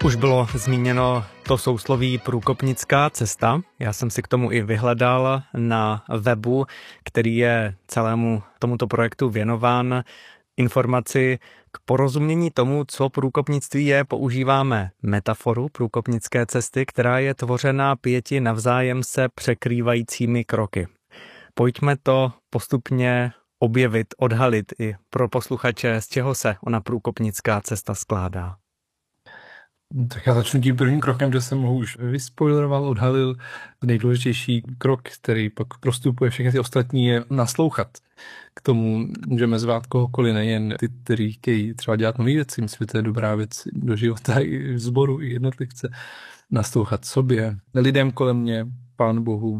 Už bylo zmíněno to sousloví průkopnická cesta. Já jsem si k tomu i vyhledal na webu, který je celému tomuto projektu věnován. Informaci k porozumění tomu, co průkopnictví je, používáme metaforu průkopnické cesty, která je tvořena 5 navzájem se překrývajícími kroky. Pojďme to postupně objevit, odhalit i pro posluchače, z čeho se ona průkopnická cesta skládá. Tak já začnu tím prvním krokem, kde jsem ho už vyspoileroval, odhalil. Nejdůležitější krok, který pak prostupuje všechny ty ostatní, je naslouchat. K tomu můžeme zvát kohokoliv, nejen ty, kteří chtějí třeba dělat nové věci. Myslím, že to je dobrá věc do života i v sboru, i jednotlivce. Naslouchat sobě, lidem kolem mě, Pánu Bohu,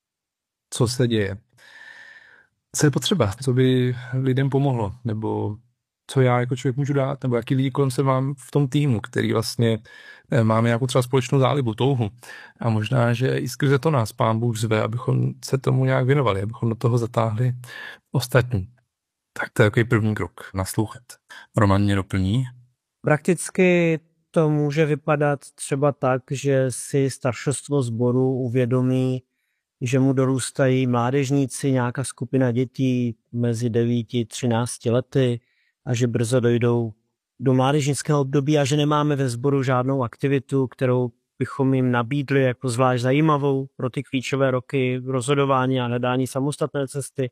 co se děje. Co je potřeba, co by lidem pomohlo, nebo co já jako člověk můžu dát, nebo jaký lidi kolem se mám v tom týmu, který vlastně máme nějakou třeba společnou zálibu, touhu. A možná, že i skrze to nás Pán Bůh zve, abychom se tomu nějak věnovali, abychom do toho zatáhli ostatní. Tak to je takový první krok, naslouchat. Roman mě doplní. Prakticky to může vypadat třeba tak, že si staršostvo sboru uvědomí, že mu dorůstají mládežníci, nějaká skupina dětí mezi 9 a 13 lety, a že brzo dojdou do mládežnického období a že nemáme ve sboru žádnou aktivitu, kterou bychom jim nabídli jako zvlášť zajímavou pro ty klíčové roky rozhodování a hledání samostatné cesty.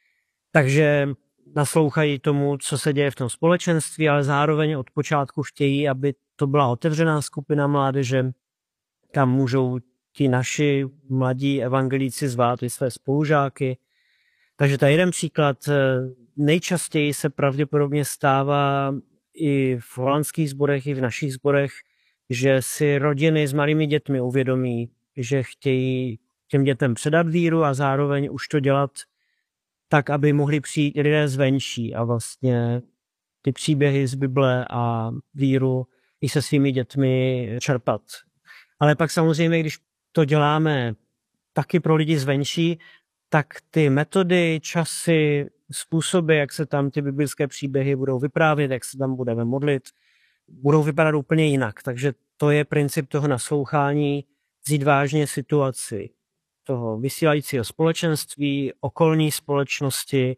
Takže naslouchají tomu, co se děje v tom společenství, ale zároveň od počátku chtějí, aby to byla otevřená skupina mládeže, kam můžou ti naši mladí evangelíci zvát i své spolužáky. Takže to je jeden příklad. Nejčastěji se pravděpodobně stává i v holandských sborech, i v našich sborech, že si rodiny s malými dětmi uvědomí, že chtějí těm dětem předat víru a zároveň už to dělat tak, aby mohli přijít lidé zvenčí a vlastně ty příběhy z Bible a víru i se svými dětmi čerpat. Ale pak samozřejmě, když to děláme taky pro lidi zvenčí, tak ty metody, časy, způsoby, jak se tam ty biblické příběhy budou vyprávět, jak se tam budeme modlit, budou vypadat úplně jinak. Takže to je princip toho naslouchání, vzít vážně situaci toho vysílajícího společenství, okolní společnosti